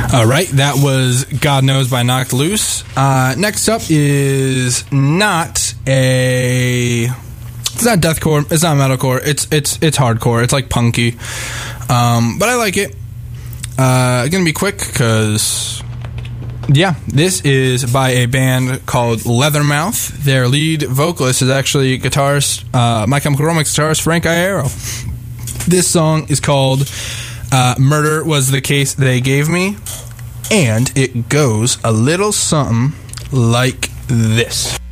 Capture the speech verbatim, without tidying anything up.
All right, that was God Knows by Knocked Loose. Uh, next up is not a... It's not deathcore. It's not metalcore. It's it's it's hardcore. It's like punky. Um, but I like it. Uh, gonna be quick because... Yeah, this is by a band called Leathermouth. Their lead vocalist is actually guitarist, uh, My Chemical Romance guitarist Frank Iero. This song is called uh, Murder Was the Case They Gave Me, and it goes a little something like this.